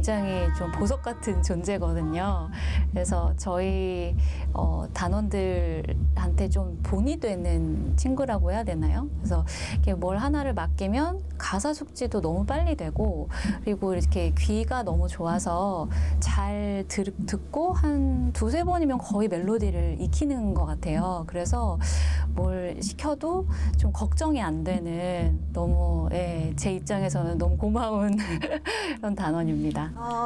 굉장히 좀 보석 같은 존재거든요. 그래서 저희 단원들한테 좀 본이 되는 친구라고 해야 되나요? 그래서 이렇게 뭘 하나를 맡기면 가사 숙지도 너무 빨리 되고, 그리고 이렇게 귀가 너무 좋아서 잘 듣고 한 두세 번이면 거의 멜로디를 익히는 것 같아요. 그래서 뭘 시켜도 좀 걱정이 안 되는, 너무 제 입장에서는 너무 고마운 그런 단원입니다.